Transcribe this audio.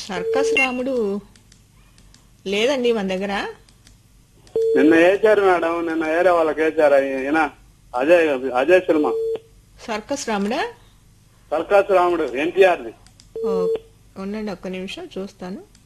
Circus రాముడు లేదండి మన దగ్గర. నిన్న వేసారు మేడం, నిన్న వేరే వాళ్ళకి వేసారు. ఈయన అజయ్ అజయ్ సినిమా సర్కస్ రాముడా? సర్కాసు రాముడు ఎన్టీఆర్ది. ఉండండి ఒక్క నిమిషం చూస్తాను.